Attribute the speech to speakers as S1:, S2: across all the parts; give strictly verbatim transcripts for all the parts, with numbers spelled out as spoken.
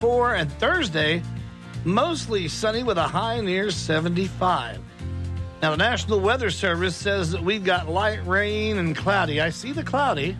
S1: four, and Thursday, mostly sunny with a high near seventy-five. Now, the National Weather Service says that we've got light rain and cloudy. I see the cloudy,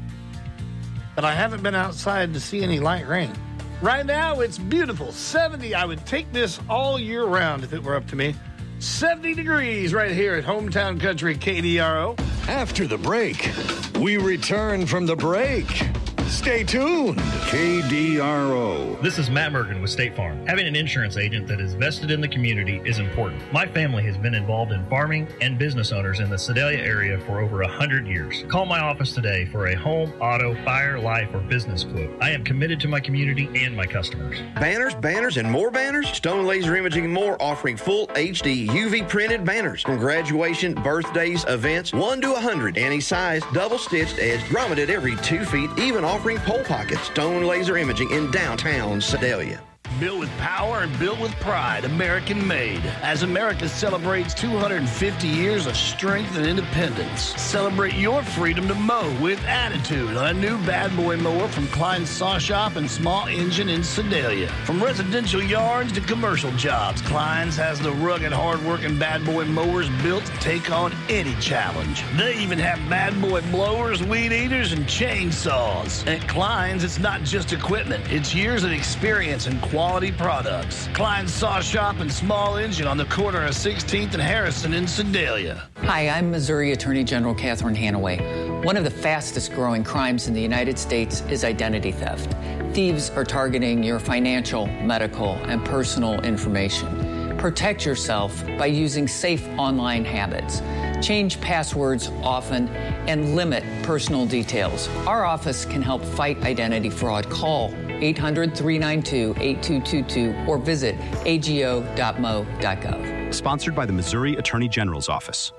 S1: but I haven't been outside to see any light rain. Right now, it's beautiful. seventy. I would take this all year round if it were up to me. seventy degrees right here at Hometown Country K D R O.
S2: After the break, we return from the break. Stay tuned. K D R O.
S3: This is Matt Mergen with State Farm. Having an insurance agent that is vested in the community is important. My family has been involved in farming and business owners in the Sedalia area for over one hundred years. Call my office today for a home, auto, fire, life, or business quote. I am committed to my community and my customers.
S4: Banners, banners, and more banners? Stone Laser Imaging and More offering full H D U V printed banners from graduation, birthdays, events, one to one hundred. Any size, double-stitched, edged, grommeted every two feet, even offering pole pockets. Stone Laser Imaging in downtown Sedalia.
S5: Built with power and built with pride, American made. As America celebrates two hundred fifty years of strength and independence, celebrate your freedom to mow with attitude on a new Bad Boy mower from Klein Saw Shop and Small Engine in Sedalia. From residential yards to commercial jobs, Klein's has the rugged, hard-working Bad Boy mowers built to take on any challenge. They even have Bad Boy blowers, weed eaters, and chainsaws. At Klein's, it's not just equipment. It's years of experience and quality. Quality products. Klein Saw Shop and Small Engine on the corner of sixteenth and Harrison in Sedalia.
S6: Hi, I'm Missouri Attorney General Catherine Hanaway. One of the fastest growing crimes in the United States is identity theft. Thieves are targeting your financial, medical, and personal information. Protect yourself by using safe online habits. Change passwords often and limit personal details. Our office can help fight identity fraud. Call eight hundred, three nine two, eight two two two or visit A G O dot M O dot gov.
S7: Sponsored by the Missouri Attorney General's Office.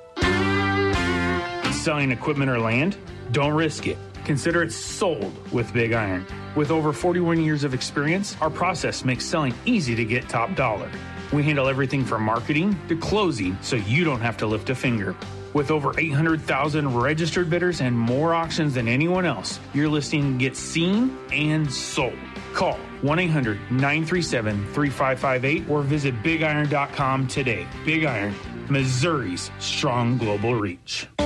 S8: Selling equipment or land? Don't risk it. Consider it sold with Big Iron. With over forty-one years of experience, our process makes selling easy to get top dollar. We handle everything from marketing to closing so you don't have to lift a finger. With over eight hundred thousand registered bidders and more auctions than anyone else, your listing gets seen and sold. Call one eight hundred, nine three seven, three five five eight or visit big iron dot com today. Big Iron, Missouri's strong global reach.